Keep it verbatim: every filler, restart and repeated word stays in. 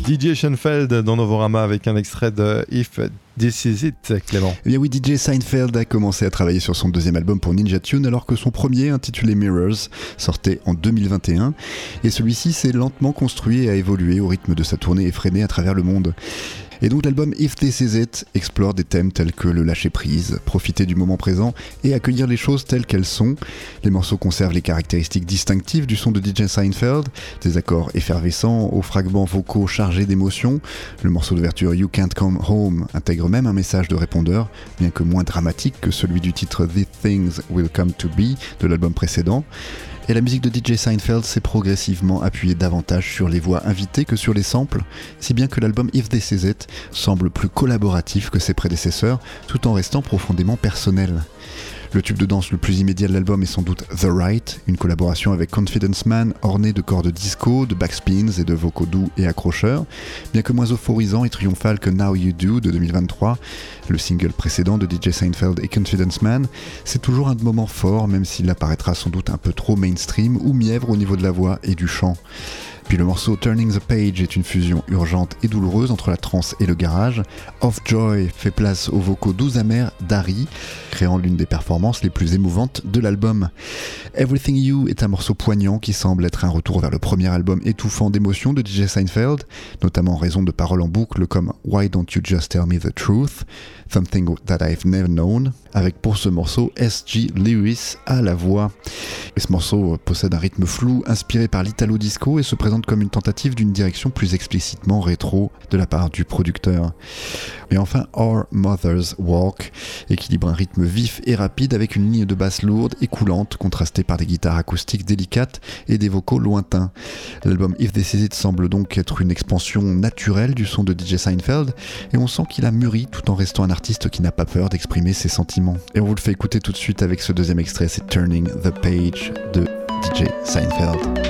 D J Seinfeld dans Novorama avec un extrait de If This Is It, Clément. Eh bien oui, D J Seinfeld a commencé à travailler sur son deuxième album pour Ninja Tune alors que son premier, intitulé Mirrors, sortait en deux mille vingt et un et celui-ci s'est lentement construit et a évolué au rythme de sa tournée effrénée à travers le monde. Et donc l'album If This Is It explore des thèmes tels que le lâcher-prise, profiter du moment présent et accueillir les choses telles qu'elles sont. Les morceaux conservent les caractéristiques distinctives du son de D J Seinfeld, des accords effervescents aux fragments vocaux chargés d'émotions. Le morceau d'ouverture You Can't Come Home intègre même un message de répondeur, bien que moins dramatique que celui du titre These Things Will Come To Be de l'album précédent. Et la musique de D J Seinfeld s'est progressivement appuyée davantage sur les voix invitées que sur les samples, si bien que l'album If This Is It semble plus collaboratif que ses prédécesseurs, tout en restant profondément personnel. Le tube de danse le plus immédiat de l'album est sans doute The Right, une collaboration avec Confidence Man ornée de cordes disco, de backspins et de vocaux doux et accrocheurs. Bien que moins euphorisant et triomphal que Now You Do de deux mille vingt-trois, le single précédent de D J Seinfeld et Confidence Man, c'est toujours un moment fort même s'il apparaîtra sans doute un peu trop mainstream ou mièvre au niveau de la voix et du chant. Puis le morceau Turning the Page est une fusion urgente et douloureuse entre la trance et le garage. Off Joy fait place aux vocaux doux amers d'Harry, créant l'une des performances les plus émouvantes de l'album. Everything You est un morceau poignant qui semble être un retour vers le premier album étouffant d'émotions de D J Seinfeld, notamment en raison de paroles en boucle comme Why Don't You Just Tell Me the Truth, Something That I've Never Known, avec pour ce morceau S G Lewis à la voix. Et ce morceau possède un rythme flou inspiré par l'italo-disco et se présente comme une tentative d'une direction plus explicitement rétro de la part du producteur. Et enfin, Our Mother's Walk équilibre un rythme vif et rapide avec une ligne de basse lourde et coulante contrastée par des guitares acoustiques délicates et des vocaux lointains. L'album If This Is It semble donc être une expansion naturelle du son de D J Seinfeld et on sent qu'il a mûri tout en restant un artiste qui n'a pas peur d'exprimer ses sentiments. Et on vous le fait écouter tout de suite avec ce deuxième extrait, c'est Turning the Page de D J Seinfeld.